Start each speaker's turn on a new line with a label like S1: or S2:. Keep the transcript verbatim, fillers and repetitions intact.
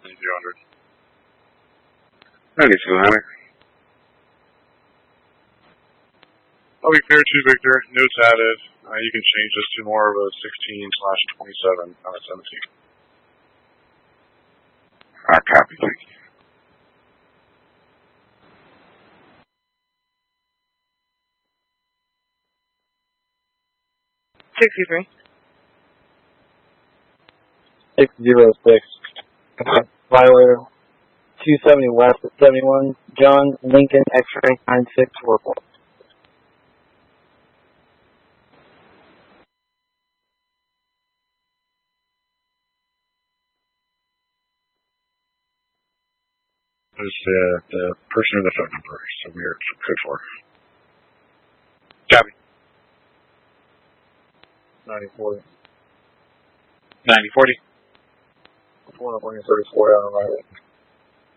S1: ninety-two hundred.
S2: ninety-two hundred.
S1: I'll be fair to Victor. Notes added. Uh, you can change this to more of a sixteen slash twenty-seven, not a seventeen.
S2: I copy. Thank you.
S3: sixty-three.
S4: six zero six. Violator. two seventy west at seventy-one. John Lincoln X-ray nine six four four.
S1: There's the, the person or the phone number, so we are code for. Copy.
S4: ninety forty.
S1: ninety forty.
S4: one thirty-four out of right.